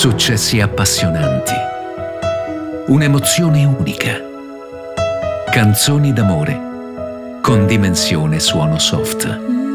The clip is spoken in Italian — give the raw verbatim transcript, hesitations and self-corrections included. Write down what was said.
Successi appassionanti. Un'emozione unica. Canzoni d'amore con dimensione suono soft.